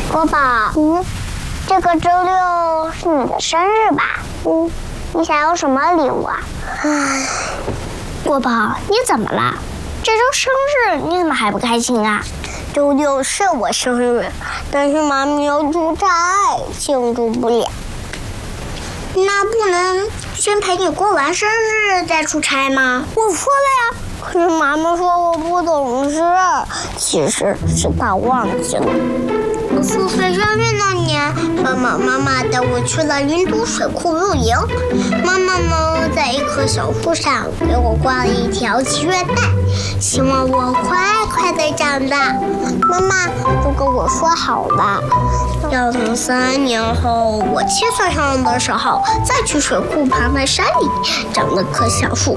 国宝，这个周六是你的生日吧？你想要什么礼物啊？ 国宝，你怎么了？这周生日你怎么还不开心啊？ 周六是我生日，但是妈咪要出差，庆祝不了。那不能先陪你过完生日再出差吗？ 我说了呀， 可是妈妈说我不懂事，其实是她忘记了。我4岁生日那年，爸爸妈妈带我去了云都水库露营。妈妈呢，在一棵小树上给我挂了一条祈愿带，希望我快快的长大。妈妈都跟我说好了，要等3年后我7岁生日的时候，再去水库旁的山里长了棵小树，